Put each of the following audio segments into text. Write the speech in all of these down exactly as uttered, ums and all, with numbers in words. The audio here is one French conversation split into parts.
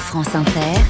France Inter,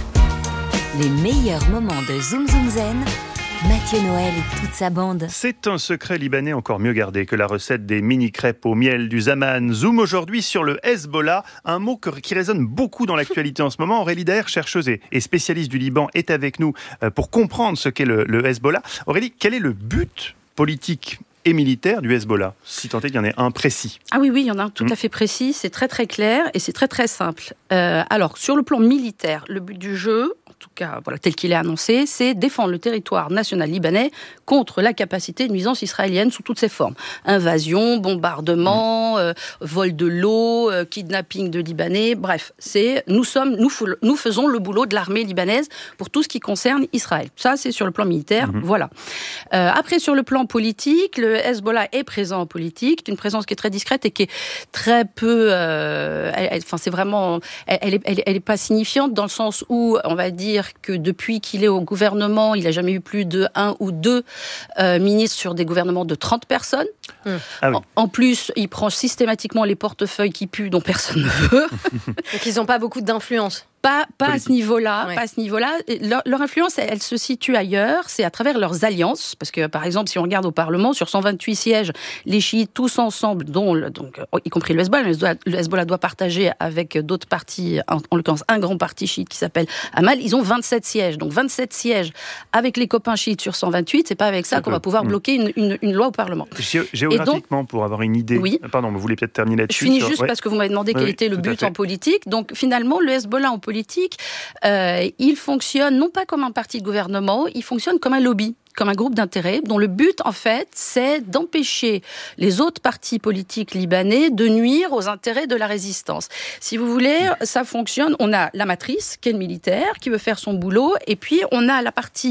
les meilleurs moments de Zoom Zoom Zen, Mathieu Noël et toute sa bande. C'est un secret libanais encore mieux gardé que la recette des mini-crêpes au miel du Zaman. Zoom aujourd'hui sur le Hezbollah, un mot qui résonne beaucoup dans l'actualité en ce moment. Aurélie Daher, chercheuse et spécialiste du Liban, est avec nous pour comprendre ce qu'est le, le Hezbollah. Aurélie, quel est le but politique et militaire du Hezbollah, si tant est qu'il y en ait un précis? Ah oui, oui, il y en a un tout mmh. à fait précis, c'est très très clair et c'est très très simple. Euh, alors, sur le plan militaire, le but du jeu, en tout cas voilà, tel qu'il est annoncé, c'est défendre le territoire national libanais contre la capacité de nuisance israélienne sous toutes ses formes. Invasion, bombardement, mmh. euh, vol de l'eau, euh, kidnapping de Libanais, bref, c'est, nous, sommes, nous, nous faisons le boulot de l'armée libanaise pour tout ce qui concerne Israël. Ça, c'est sur le plan militaire, mmh. voilà. Euh, après, sur le plan politique, le Hezbollah est présent en politique, c'est une présence qui est très discrète et qui est très peu, euh, elle, elle, enfin c'est vraiment, elle, elle, est, elle, elle est pas signifiante dans le sens où on va dire que depuis qu'il est au gouvernement, il a jamais eu plus de un ou deux euh, ministres sur des gouvernements de trente personnes. Mmh. Ah oui. en, en plus, il prend systématiquement les portefeuilles qui puent dont personne ne veut. Donc ils n'ont pas beaucoup d'influence. Pas, pas à ce niveau-là. Ouais. Pas à ce niveau-là. Leur, leur influence, elle, elle se situe ailleurs. C'est à travers leurs alliances. Parce que, par exemple, si on regarde au Parlement, sur cent vingt-huit sièges, les chiites, tous ensemble, dont, donc, y compris le Hezbollah, le Hezbollah doit partager avec d'autres partis, en, en l'occurrence un grand parti chiite qui s'appelle Amal, ils ont vingt-sept sièges. Donc vingt-sept sièges avec les copains chiites sur cent vingt-huit, c'est pas avec ça c'est qu'on peu. va pouvoir mmh. bloquer une, une, une loi au Parlement. Gé- géographiquement, donc, pour avoir une idée... Oui. Pardon, vous voulez peut-être terminer là-dessus. Je finis sur... juste ouais. parce que vous m'avez demandé quel oui, était le but en politique. Donc finalement, le Hezbollah en politique... Euh, il fonctionne non pas comme un parti de gouvernement, il fonctionne comme un lobby, comme un groupe d'intérêt, dont le but, en fait, c'est d'empêcher les autres partis politiques libanais de nuire aux intérêts de la résistance. Si vous voulez, ça fonctionne. On a la matrice, qui est le militaire, qui veut faire son boulot, et puis on a la partie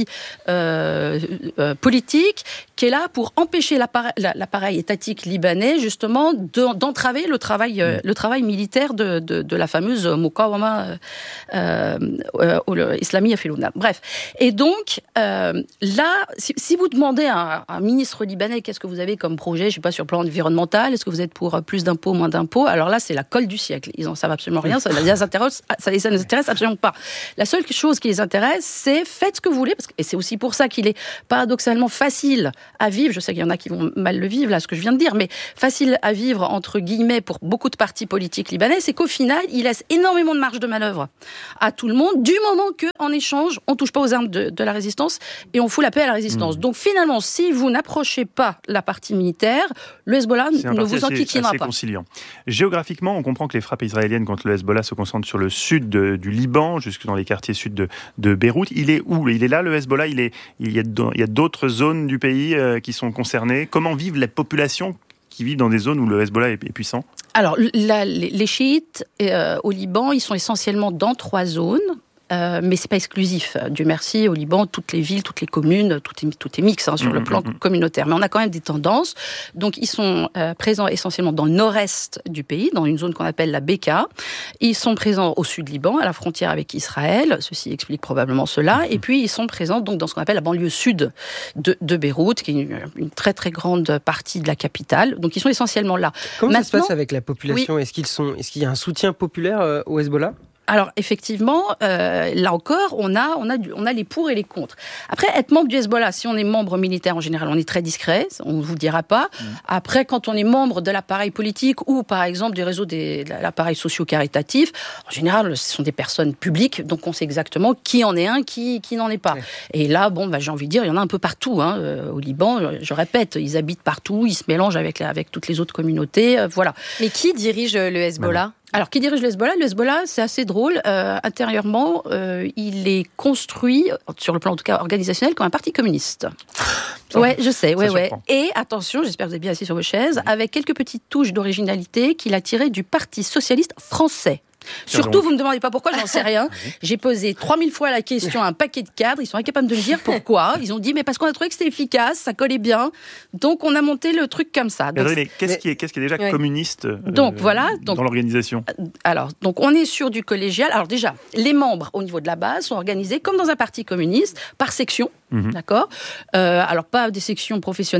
euh, euh, politique, qui est là pour empêcher l'appareil, l'appareil étatique libanais, justement, de, d'entraver le travail, euh, le travail militaire de, de, de la fameuse Muqawama euh, euh, Islami Afilouna. Bref. Et donc, euh, là, Si, si vous demandez à un, à un ministre libanais qu'est-ce que vous avez comme projet, je ne sais pas, sur le plan environnemental, est-ce que vous êtes pour plus d'impôts, moins d'impôts? Alors là, c'est la colle du siècle. Ils n'en savent absolument rien, ça ne les intéresse, ça les intéresse absolument pas. La seule chose qui les intéresse, c'est faites ce que vous voulez, parce que, et c'est aussi pour ça qu'il est paradoxalement facile à vivre, je sais qu'il y en a qui vont mal le vivre, là, ce que je viens de dire, mais facile à vivre, entre guillemets, pour beaucoup de partis politiques libanais, c'est qu'au final, il laisse énormément de marge de manœuvre à tout le monde, du moment qu'en échange, on ne touche pas aux armes de, de la résistance et on fout la paix à la résistance. Mmh. Donc finalement, si vous n'approchez pas la partie militaire, le Hezbollah ne vous enquiquinera pas. Conciliant. Géographiquement, on comprend que les frappes israéliennes contre le Hezbollah se concentrent sur le sud de, du Liban, jusque dans les quartiers sud de, de Beyrouth. Il est où? Il est là, le Hezbollah? Il, est, il, y a, il y a d'autres zones du pays euh, qui sont concernées. Comment vivent les populations qui vivent dans des zones où le Hezbollah est, est puissant? Alors, la, les, les chiites euh, au Liban, ils sont essentiellement dans trois zones. Euh, mais c'est pas exclusif. Dieu merci, au Liban, toutes les villes, toutes les communes, tout est, tout est mix hein, sur mmh, le plan mmh. communautaire. Mais on a quand même des tendances. Donc, ils sont euh, présents essentiellement dans le nord-est du pays, dans une zone qu'on appelle la Beka. Ils sont présents au sud Liban, à la frontière avec Israël. Ceci explique probablement cela. Mmh. Et puis, ils sont présents donc dans ce qu'on appelle la banlieue sud de, de Beyrouth, qui est une, une très très grande partie de la capitale. Donc, ils sont essentiellement là. Comment Maintenant, ça se passe avec la population? Oui. Est-ce qu'ils sont, est-ce qu'il y a un soutien populaire euh, au Hezbollah? Alors effectivement, euh, là encore, on a, on, a du, on a les pour et les contre. Après, être membre du Hezbollah, si on est membre militaire en général, on est très discret, on ne vous le dira pas. Mmh. Après, quand on est membre de l'appareil politique ou par exemple du réseau des, de l'appareil socio-caritatif, en général, ce sont des personnes publiques, donc on sait exactement qui en est un, qui, qui n'en est pas. Mmh. Et là, bon, bah, j'ai envie de dire, il y en a un peu partout. Hein, euh, au Liban, je répète, ils habitent partout, ils se mélangent avec, avec toutes les autres communautés, euh, voilà. Mais qui dirige le Hezbollah ? Alors, qui dirige le Hezbollah? Le Hezbollah, c'est assez drôle. Euh, intérieurement, euh, il est construit, sur le plan en tout cas organisationnel, comme un parti communiste. Ça, ouais, je sais, ouais, ouais. Et attention, j'espère que vous êtes bien assis sur vos chaises, avec quelques petites touches d'originalité qu'il a tirées du Parti socialiste français. Surtout, vous ne me demandez pas pourquoi, j'en sais rien. J'ai posé trois mille fois la question à un paquet de cadres, ils sont incapables de me dire pourquoi. Ils ont dit, mais parce qu'on a trouvé que c'était efficace, ça collait bien. Donc, on a monté le truc comme ça. Donc, mais, mais qu'est-ce, mais... Qui est, qu'est-ce qui est déjà ouais. communiste euh, donc, voilà, donc, dans l'organisation? Alors, donc, on est sur du collégial. Alors déjà, les membres, au niveau de la base, sont organisés comme dans un parti communiste, par section, mmh. d'accord euh, alors, pas des sections professionnelles,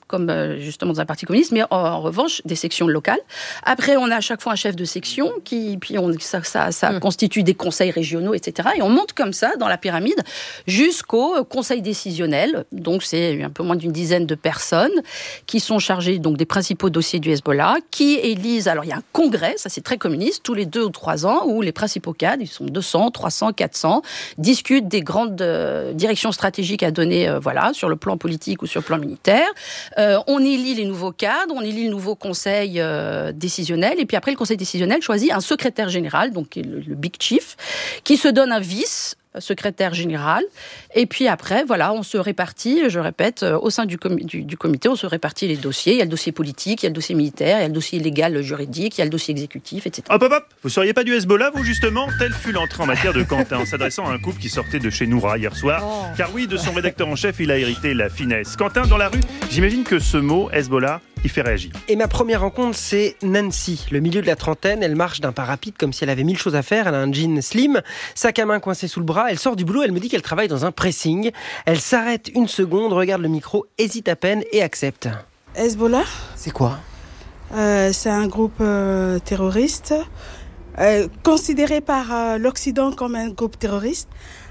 comme euh, justement dans un parti communiste, mais en, en revanche, des sections locales. Après, on a à chaque fois un chef de section, qui, puis on, ça, ça, ça mmh. constitue des conseils régionaux, et cetera. Et on monte comme ça, dans la pyramide, jusqu'au conseil décisionnel. Donc, c'est un peu moins d'une dizaine de personnes qui sont chargées donc, des principaux dossiers du Hezbollah, qui élisent... Alors, il y a un congrès, ça c'est très communiste, tous les deux ou trois ans, où les principaux cadres, ils sont deux cents, trois cents, quatre cents, discutent des grandes euh, directions stratégiques à donner euh, voilà, sur le plan politique ou sur le plan militaire. Euh, on élit les nouveaux cadres, on élit le nouveau conseil euh, décisionnel, et puis après, le conseil décisionnel choisit un secrétaire général, donc le, le big chief, qui se donne un vice, secrétaire général, et puis après, voilà, on se répartit, je répète, au sein du, com- du, du comité, on se répartit les dossiers. Il y a le dossier politique, il y a le dossier militaire, il y a le dossier légal, juridique, il y a le dossier exécutif, et cetera. Hop, hop, hop, vous seriez pas du Hezbollah, vous, justement? Telle fut l'entrée en matière de Quentin, en s'adressant à un couple qui sortait de chez Noura hier soir. Oh. Car oui, de son rédacteur en chef, il a hérité la finesse. Quentin, dans la rue, j'imagine que ce mot, Hezbollah, il fait réagir. Et ma première rencontre, c'est Nancy, le milieu de la trentaine. Elle marche d'un pas rapide comme si elle avait mille choses à faire. Elle a un jean slim, sac à main coincé sous le bras. Elle sort du boulot, elle me dit qu'elle travaille dans un pressing. Elle s'arrête une seconde, regarde le micro, hésite à peine et accepte. Hezbollah, c'est quoi ? euh, C'est un groupe euh, terroriste, euh, considéré par euh, l'Occident comme un groupe terroriste.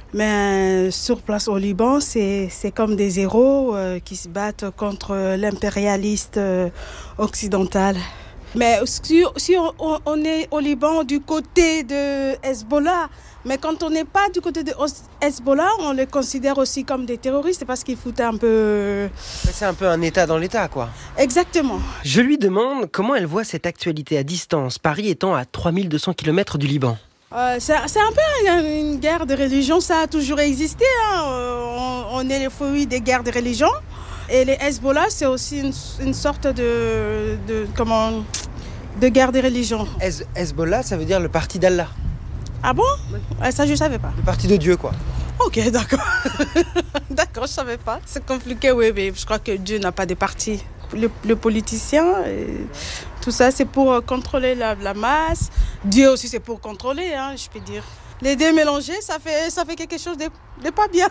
Mais euh, sur place au Liban, c'est, c'est comme des héros euh, qui se battent contre l'impérialiste euh, occidental. Mais si, si on, on est au Liban du côté de Hezbollah, mais quand on n'est pas du côté de Hezbollah, on les considère aussi comme des terroristes parce qu'ils foutent un peu... C'est un peu un État dans l'État, quoi. Exactement. Je lui demande comment elle voit cette actualité à distance, Paris étant à trois mille deux cents kilomètres du Liban. Euh, c'est, c'est un peu une, une guerre de religion, ça a toujours existé. Hein. On, on est le fruit des guerres de religion. Et les Hezbollah, c'est aussi une, une sorte de, de, comment, de guerre de religion. Hez, Hezbollah, ça veut dire le parti d'Allah. Ah bon ? Ça, je ne savais pas. Le parti de Dieu, quoi. Ok, d'accord. D'accord, je ne savais pas. C'est compliqué, oui, mais je crois que Dieu n'a pas de parti. Le, le politicien, et tout ça, c'est pour contrôler la, la masse. Dieu aussi, c'est pour contrôler, hein, je peux dire. Les deux mélangés, ça fait, ça fait quelque chose de, de pas bien.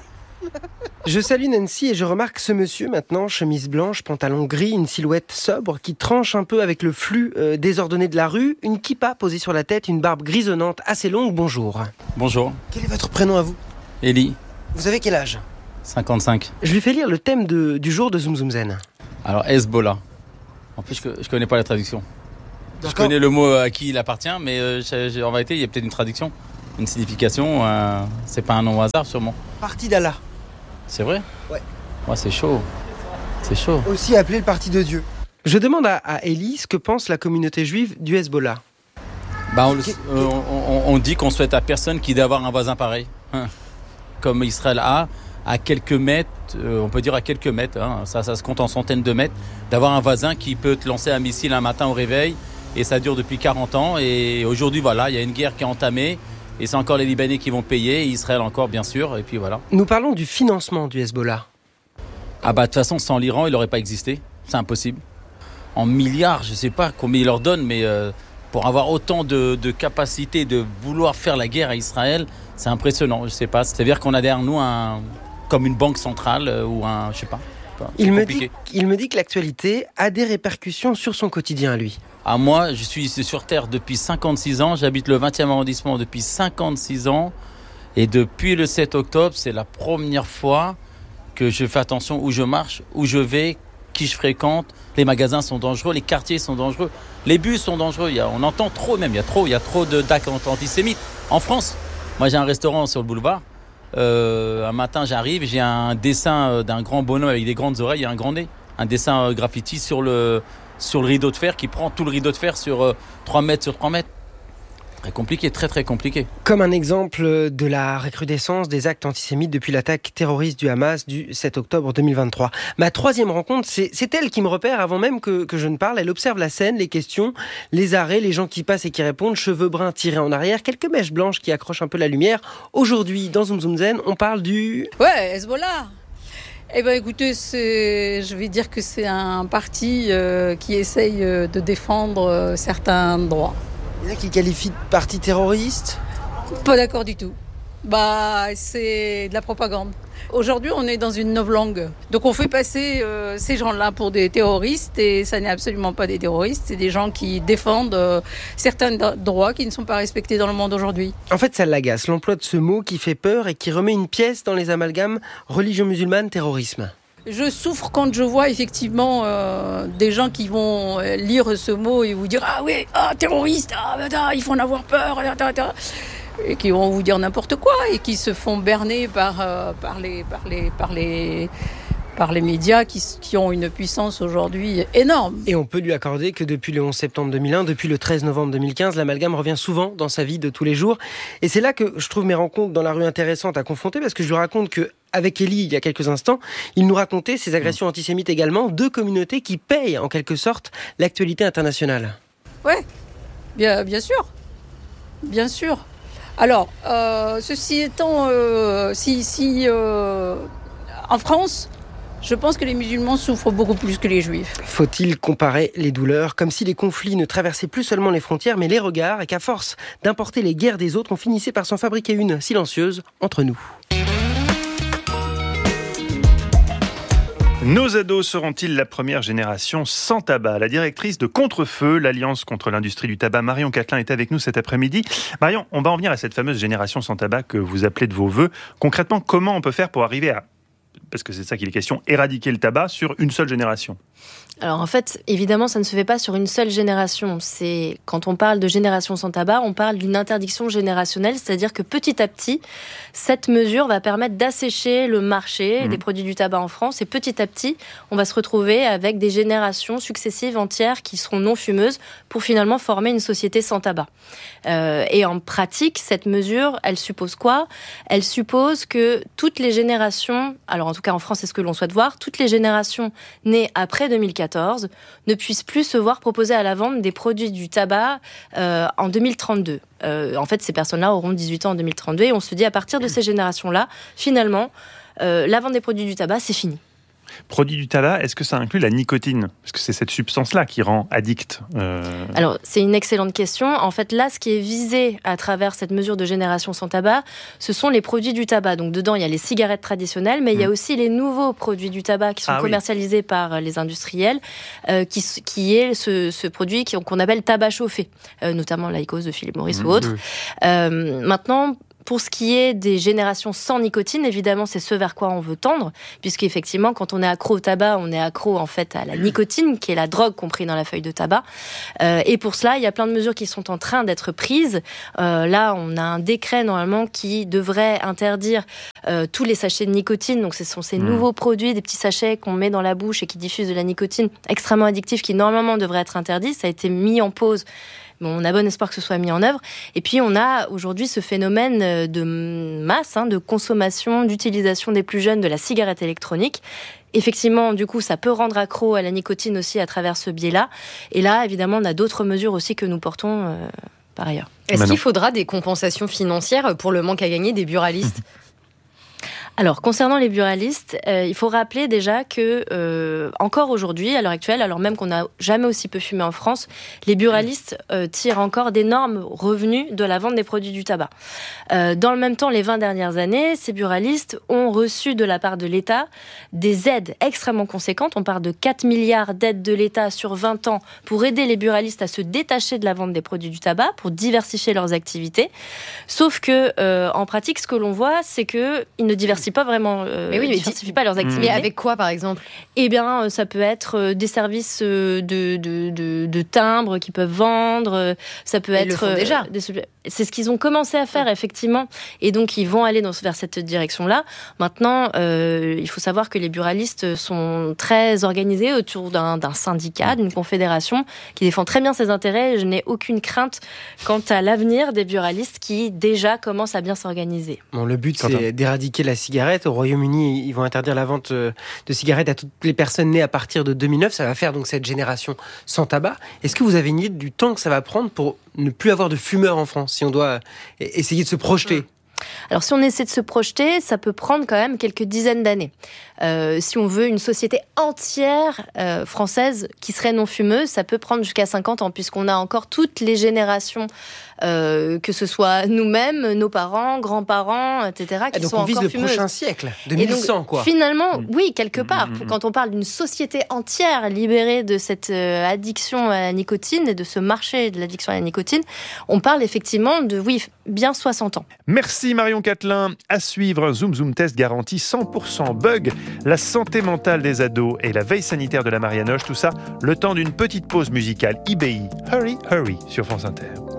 Je salue Nancy et je remarque ce monsieur maintenant, chemise blanche, pantalon gris, une silhouette sobre qui tranche un peu avec le flux euh, désordonné de la rue, une kippa posée sur la tête, une barbe grisonnante assez longue. Bonjour. Bonjour. Quel est votre prénom à vous ? Eli. Vous avez quel âge ? cinquante-cinq. Je lui fais lire le thème de, du jour de Zoom Zoom Zen. Alors, Hezbollah. En plus, je ne connais pas la traduction. D'accord. Je connais le mot à qui il appartient, mais euh, j'ai, en vérité, il y a peut-être une traduction, une signification. Euh, c'est pas un nom au hasard, sûrement. Parti d'Allah. C'est vrai ? Ouais. Ouais, c'est chaud. C'est chaud. Aussi appelé le parti de Dieu. Je demande à, à Eli ce que pense la communauté juive du Hezbollah. Bah, on, le, euh, on, on dit qu'on souhaite à personne qui d'avoir un voisin pareil, hein, comme Israël a, à quelques mètres, euh, on peut dire à quelques mètres, hein, ça, ça se compte en centaines de mètres, d'avoir un voisin qui peut te lancer un missile un matin au réveil, et ça dure depuis quarante ans, et aujourd'hui, voilà, il y a une guerre qui est entamée, et c'est encore les Libanais qui vont payer, et Israël encore, bien sûr, et puis voilà. Nous parlons du financement du Hezbollah. Ah bah, de toute façon, sans l'Iran, il n'aurait pas existé, c'est impossible. En milliards, je ne sais pas combien il leur donne, mais euh, pour avoir autant de, de capacité de vouloir faire la guerre à Israël, c'est impressionnant, je ne sais pas. C'est-à-dire qu'on a derrière nous un... comme une banque centrale euh, ou un, je sais pas. Il me, dit, il me dit que l'actualité a des répercussions sur son quotidien à lui. Ah, moi, je suis sur Terre depuis cinquante-six ans, j'habite le vingtième arrondissement depuis cinquante-six ans, et depuis le sept octobre, c'est la première fois que je fais attention où je marche, où je vais, qui je fréquente. Les magasins sont dangereux, les quartiers sont dangereux, les bus sont dangereux, il y a, on entend trop même, il y a trop, il y a trop de, d'actes antisémites. En France, moi j'ai un restaurant sur le boulevard. Euh, un matin j'arrive, j'ai un dessin d'un grand bonhomme avec des grandes oreilles et un grand nez, un dessin graffiti sur le, sur le rideau de fer qui prend tout le rideau de fer sur euh, trois mètres sur trois mètres. Très compliqué, très très compliqué. Comme un exemple de la recrudescence des actes antisémites depuis l'attaque terroriste du Hamas du sept octobre deux mille vingt-trois. Ma troisième rencontre, c'est, c'est elle qui me repère avant même que, que je ne parle. Elle observe la scène, les questions, les arrêts, les gens qui passent et qui répondent, cheveux bruns tirés en arrière, quelques mèches blanches qui accrochent un peu la lumière. Aujourd'hui, dans Zoom Zoom Zen, on parle du... Ouais, Hezbollah. Eh bien écoutez, c'est, je vais dire que c'est un parti euh, qui essaye de défendre euh, certains droits. Il y en a qui qualifient de parti terroriste ? Pas d'accord du tout. Bah, c'est de la propagande. Aujourd'hui, on est dans une novlangue. Donc on fait passer euh, ces gens-là pour des terroristes et ça n'est absolument pas des terroristes, c'est des gens qui défendent euh, certains droits qui ne sont pas respectés dans le monde aujourd'hui. En fait, ça l'agace, l'emploi de ce mot qui fait peur et qui remet une pièce dans les amalgames religion musulmane, terrorisme. Je souffre quand je vois effectivement euh, des gens qui vont lire ce mot et vous dire « Ah oui, ah, terroriste, ah, bah, il faut en avoir peur, ah, ah, ah. » et qui vont vous dire n'importe quoi et qui se font berner par, euh, par, les, par, les, par, les, par les médias qui, qui ont une puissance aujourd'hui énorme. Et on peut lui accorder que depuis le onze septembre deux mille un, depuis le treize novembre deux mille quinze, l'amalgame revient souvent dans sa vie de tous les jours. Et c'est là que je trouve mes rencontres dans la rue intéressantes à confronter, parce que je lui raconte que avec Elie, il y a quelques instants, il nous racontait ces agressions antisémites également, deux communautés qui payent en quelque sorte l'actualité internationale. Ouais, bien, bien sûr, bien sûr. Alors, euh, ceci étant, euh, si, si euh, en France, je pense que les musulmans souffrent beaucoup plus que les juifs. Faut-il comparer les douleurs, comme si les conflits ne traversaient plus seulement les frontières, mais les regards, et qu'à force d'importer les guerres des autres, on finissait par s'en fabriquer une silencieuse entre nous. Nos ados seront-ils la première génération sans tabac ? La directrice de Contre-Feu, l'Alliance contre l'industrie du tabac, Marion Catelin, est avec nous cet après-midi. Marion, on va en venir à cette fameuse génération sans tabac que vous appelez de vos voeux. Concrètement, comment on peut faire pour arriver à, parce que c'est ça qu'il est question, éradiquer le tabac sur une seule génération ? Alors en fait, évidemment, ça ne se fait pas sur une seule génération. C'est, quand on parle de génération sans tabac, on parle d'une interdiction générationnelle, c'est-à-dire que petit à petit, cette mesure va permettre d'assécher le marché mmh. des produits du tabac en France, et petit à petit, on va se retrouver avec des générations successives entières qui seront non fumeuses pour finalement former une société sans tabac. Euh, et en pratique, cette mesure, elle suppose quoi ? Elle suppose que toutes les générations, alors en tout cas en France, c'est ce que l'on souhaite voir, toutes les générations nées après deux mille quatorze ne puissent plus se voir proposer à la vente des produits du tabac euh, en deux mille trente-deux. Euh, en fait, ces personnes-là auront dix-huit ans en deux mille trente-deux et on se dit à partir de ces générations-là, finalement, euh, la vente des produits du tabac, c'est fini. Produit du tabac, est-ce que ça inclut la nicotine ? Parce que c'est cette substance-là qui rend addict. Euh... Alors, c'est une excellente question. En fait, là, ce qui est visé à travers cette mesure de génération sans tabac, ce sont les produits du tabac. Donc, dedans, il y a les cigarettes traditionnelles, mais mmh. il y a aussi les nouveaux produits du tabac qui sont ah, commercialisés oui. par les industriels, euh, qui, qui est ce, ce produit qu'on appelle tabac chauffé, euh, notamment l'Aïkos de Philip Morris mmh. ou autre. Mmh. Euh, maintenant, pour ce qui est des générations sans nicotine, évidemment, c'est ce vers quoi on veut tendre, puisqu'effectivement, quand on est accro au tabac, on est accro en fait à la nicotine, qui est la drogue comprise dans la feuille de tabac. Euh, et pour cela, il y a plein de mesures qui sont en train d'être prises. Euh, là, on a un décret normalement qui devrait interdire euh, tous les sachets de nicotine. Donc, ce sont ces mmh. nouveaux produits, des petits sachets qu'on met dans la bouche et qui diffusent de la nicotine extrêmement addictive, qui normalement devraient être interdits. Ça a été mis en pause. Bon, on a bon espoir que ce soit mis en œuvre. Et puis, on a aujourd'hui ce phénomène de masse, hein, de consommation, d'utilisation des plus jeunes de la cigarette électronique. Effectivement, du coup, ça peut rendre accro à la nicotine aussi à travers ce biais-là. Et là, évidemment, on a d'autres mesures aussi que nous portons euh, par ailleurs. Est-ce qu'il faudra des compensations financières pour le manque à gagner des buralistes ? Alors, concernant les buralistes, euh, il faut rappeler déjà que, euh, encore aujourd'hui, à l'heure actuelle, alors même qu'on n'a jamais aussi peu fumé en France, les buralistes euh, tirent encore d'énormes revenus de la vente des produits du tabac. Euh, dans le même temps, les vingt dernières années, ces buralistes ont reçu de la part de l'État des aides extrêmement conséquentes. On parle de quatre milliards d'aides de l'État sur vingt ans pour aider les buralistes à se détacher de la vente des produits du tabac, pour diversifier leurs activités. Sauf que, euh, en pratique, ce que l'on voit, c'est qu'ils ne diversifient pas vraiment, euh, mais oui, mais diversifient pas leurs activités. Mais avec quoi, par exemple ? Eh bien, ça peut être des services de, de, de, de timbres qu'ils peuvent vendre. Ça peut ils être le font déjà. Des, c'est ce qu'ils ont commencé à faire, effectivement. Et donc, ils vont aller dans, vers cette direction-là. Maintenant, euh, il faut savoir que les buralistes sont très organisés autour d'un, d'un syndicat, d'une confédération qui défend très bien ses intérêts. Je n'ai aucune crainte quant à l'avenir des buralistes qui, déjà, commencent à bien s'organiser. Bon, le but, c'est d'éradiquer la cigarette. Au Royaume-Uni, ils vont interdire la vente de cigarettes à toutes les personnes nées à partir de deux mille neuf. Ça va faire donc cette génération sans tabac. Est-ce que vous avez une idée du temps que ça va prendre pour ne plus avoir de fumeurs en France, si on doit essayer de se projeter ? Alors, si on essaie de se projeter, ça peut prendre quand même quelques dizaines d'années. Euh, si on veut une société entière euh, française qui serait non fumeuse, ça peut prendre jusqu'à cinquante ans, puisqu'on a encore toutes les générations euh, que ce soit nous-mêmes, nos parents, grands-parents, et cetera, qui et donc sont on vise encore le fumeuses. prochain siècle, deux mille cent, donc, quoi. Finalement, mmh. oui, quelque part. Mmh. Quand on parle d'une société entière libérée de cette euh, addiction à la nicotine et de ce marché de l'addiction à la nicotine, on parle effectivement de, oui, bien soixante ans. Merci Marion Catelin. À suivre, un Zoom Zoom Test garanti cent pour cent bug, la santé mentale des ados et la veille sanitaire de la Marianoche, tout ça le temps d'une petite pause musicale I B I. Hurry, hurry sur France Inter.